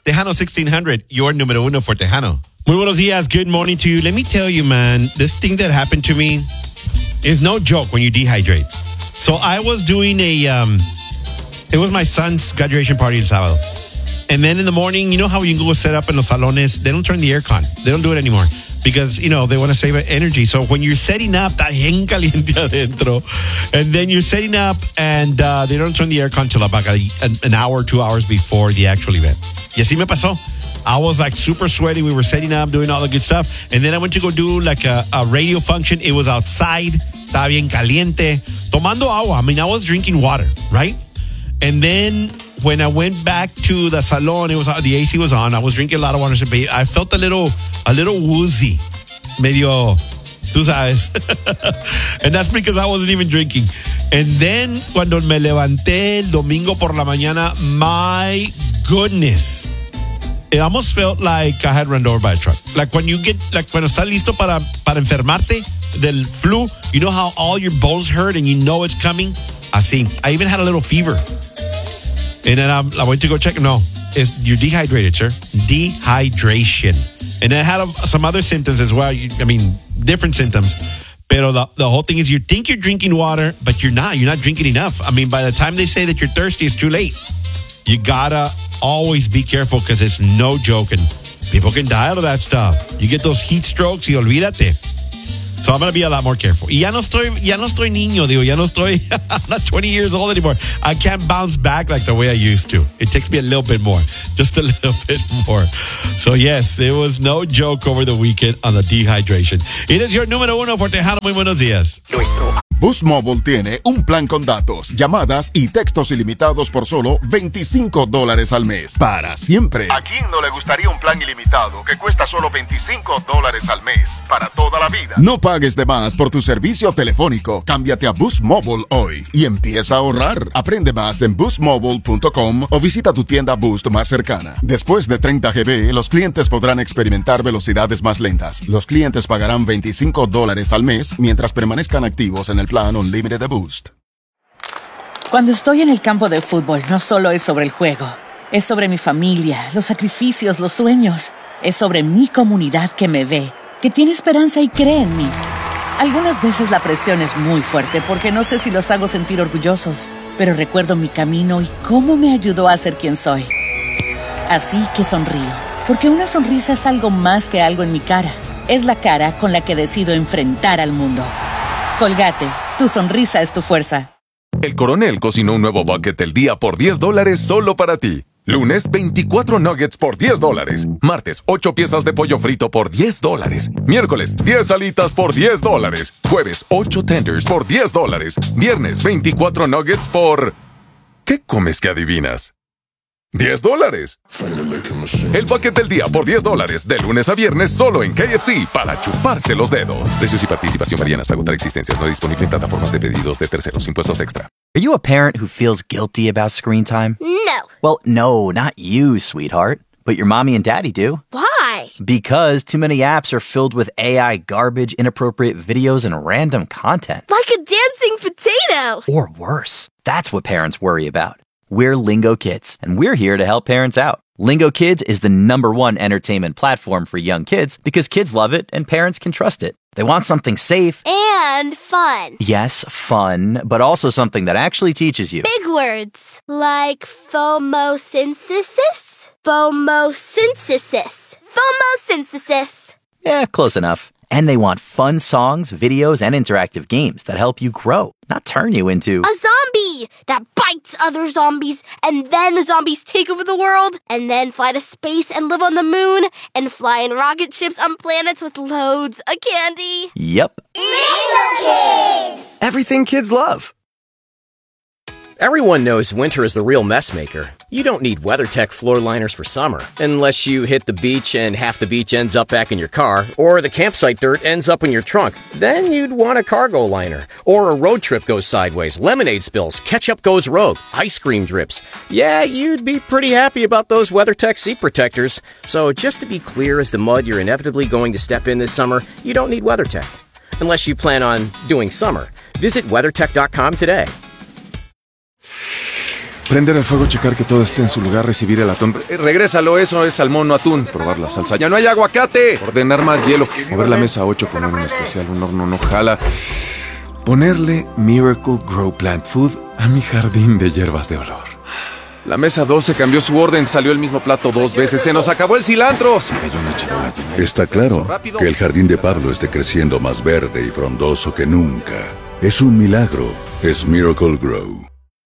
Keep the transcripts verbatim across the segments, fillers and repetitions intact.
Tejano sixteen hundred, your número uno for Tejano. Muy buenos días. Good morning to you. Let me tell you, man, this thing that happened to me is no joke when you dehydrate. So I was doing a, um, it was my son's graduation party el sábado. And then in the morning, you know how you can go set up in los salones? They don't turn the aircon. They don't do it anymore because, you know, they want to save energy. So when you're setting up, está bien caliente adentro. And then you're setting up and uh, they don't turn the aircon until about a, an hour, two hours before the actual event. Y así me pasó. I was like super sweaty. We were setting up, doing all the good stuff. And then I went to go do like a, a radio function. It was outside. Estaba bien caliente. Tomando agua. I mean, I was drinking water, right? And then when I went back to the salon, it was the A C was on. I was drinking a lot of water. I felt a little, a little woozy. Medio, tú sabes. And that's because I wasn't even drinking. And then cuando me levanté el domingo por la mañana, my goodness. It almost felt like I had run over by a truck. Like when you get, like cuando estás listo para, para enfermarte del flu, you know how all your bones hurt and you know it's coming? Así. I even had a little fever. And then um, I went to go check. No, it's, you're dehydrated, sir. Dehydration. And I had uh, some other symptoms as well. You, I mean, different symptoms. Pero the, the whole thing is you think you're drinking water, but you're not. You're not drinking enough. I mean, by the time they say that you're thirsty, it's too late. You gotta always be careful because it's no joke and people can die out of that stuff. You get those heat strokes y olvídate. So I'm going to be a lot more careful. Y ya no estoy, ya no estoy niño, digo, ya no estoy, I'm not twenty years old anymore. I can't bounce back like the way I used to. It takes me a little bit more, just a little bit more. So yes, it was no joke over the weekend on the dehydration. It is your número uno for Tejano. Muy buenos días. Boost Mobile tiene un plan con datos, llamadas y textos ilimitados por solo veinticinco dólares al mes. Para siempre. ¿A quién no le gustaría un plan ilimitado que cuesta solo veinticinco dólares al mes? Para toda la vida. No pagues de más por tu servicio telefónico. Cámbiate a Boost Mobile hoy y empieza a ahorrar. Aprende más en boost mobile punto com o visita tu tienda Boost más cercana. Después de treinta gigabytes, los clientes podrán experimentar velocidades más lentas. Los clientes pagarán veinticinco dólares al mes mientras permanezcan activos en el plan Unlimited de Boost. Cuando estoy en el campo de fútbol, no solo es sobre el juego. Es sobre mi familia, los sacrificios, los sueños. Es sobre mi comunidad que me ve, que tiene esperanza y cree en mí. Algunas veces la presión es muy fuerte porque no sé si los hago sentir orgullosos, pero recuerdo mi camino y cómo me ayudó a ser quien soy. Así que sonrío, porque una sonrisa es algo más que algo en mi cara. Es la cara con la que decido enfrentar al mundo. Colgate, tu sonrisa es tu fuerza. El Coronel cocinó un nuevo bucket del día por diez dólares solo para ti. Lunes, veinticuatro nuggets por diez dólares. Martes, ocho piezas de pollo frito por diez dólares. Miércoles, diez alitas por diez dólares. Jueves, ocho tenders por diez dólares. Viernes, veinticuatro nuggets por... ¿Qué comes que adivinas? diez dólares. El bucket del día por diez dólares. De lunes a viernes solo en K F C para chuparse los dedos. Precios y participación varían hasta agotar existencias. No disponible en plataformas de pedidos de terceros. Impuestos extra. Are you a parent who feels guilty about screen time? No. Well, no, not you, sweetheart. But your mommy and daddy do. Why? Because too many apps are filled with A I garbage, inappropriate videos, and random content. Like a dancing potato. Or worse. That's what parents worry about. We're Lingo Kids, and we're here to help parents out. Lingo Kids is the number one entertainment platform for young kids because kids love it and parents can trust it. They want something safe. And fun. Yes, fun, but also something that actually teaches you. Big words like phomosynthesis. Phomosynthesis. Phomosynthesis. Yeah, close enough. And they want fun songs, videos, and interactive games that help you grow, not turn you into... a zombie that bites other zombies, and then the zombies take over the world, and then fly to space and live on the moon, and fly in rocket ships on planets with loads of candy. Yep. Lingo Kids! Everything kids love. Everyone knows winter is the real mess maker. You don't need WeatherTech floor liners for summer, unless you hit the beach and half the beach ends up back in your car, or the campsite dirt ends up in your trunk. Then you'd want a cargo liner. Or a road trip goes sideways, lemonade spills, ketchup goes rogue, ice cream drips. Yeah, you'd be pretty happy about those WeatherTech seat protectors. So just to be clear as the mud you're inevitably going to step in this summer, you don't need WeatherTech. Unless you plan on doing summer. Visit WeatherTech dot com today. Prender el fuego, checar que todo esté en su lugar, recibir el atún. Eh, regrésalo, eso es salmón, no atún. Probar la salsa. ¡Ya no hay aguacate! Ordenar más hielo. Mover la mesa a ocho, poner un especial, un horno no jala. Ponerle Miracle Grow Plant Food a mi jardín de hierbas de olor. La mesa doce cambió su orden, salió el mismo plato dos veces, se nos acabó el cilantro. Se cayó una charola llena. Está claro que el jardín de Pablo esté creciendo más verde y frondoso que nunca. Es un milagro, es Miracle Grow.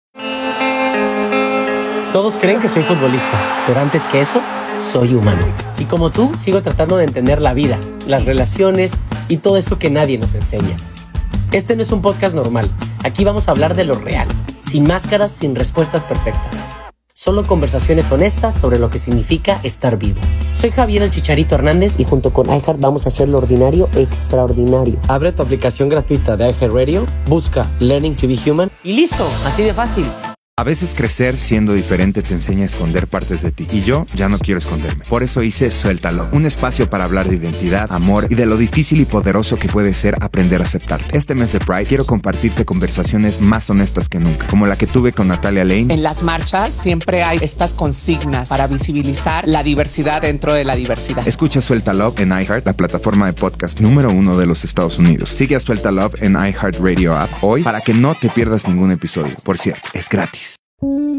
Todos creen que soy futbolista, pero antes que eso, soy humano. Y como tú, sigo tratando de entender la vida, las relaciones y todo eso que nadie nos enseña. Este no es un podcast normal. Aquí vamos a hablar de lo real, sin máscaras, sin respuestas perfectas. Solo conversaciones honestas sobre lo que significa estar vivo. Soy Javier el Chicharito Hernández y junto con iHeart vamos a hacer lo ordinario extraordinario. Abre tu aplicación gratuita de iHeartRadio, busca Learning to be Human y listo, así de fácil. A veces crecer siendo diferente te enseña a esconder partes de ti. Y yo ya no quiero esconderme. Por eso hice Suéltalo. Un espacio para hablar de identidad, amor y de lo difícil y poderoso que puede ser aprender a aceptarte. Este mes de Pride quiero compartirte conversaciones más honestas que nunca. Como la que tuve con Natalia Lane. En las marchas siempre hay estas consignas para visibilizar la diversidad dentro de la diversidad. Escucha Suéltalo en iHeart, la plataforma de podcast número uno de los Estados Unidos. Sigue a Suéltalo en iHeartRadio app hoy para que no te pierdas ningún episodio. Por cierto, es gratis.